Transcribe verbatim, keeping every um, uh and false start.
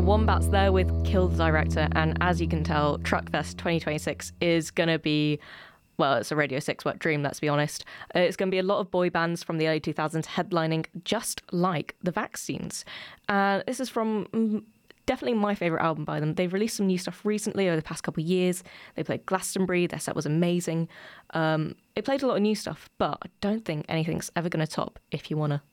Wombats there with Kill the Director, and as you can tell, Truckfest twenty twenty-six is going to be, well, it's a Radio six wet dream, let's be honest. Uh, it's going to be a lot of boy bands from the early two thousands headlining, just like the Vaccines. Uh, this is from mm, definitely my favourite album by them. They've released some new stuff recently over the past couple of years. They played Glastonbury, their set was amazing. Um, they played a lot of new stuff, but I don't think anything's ever going to top If You Wanna.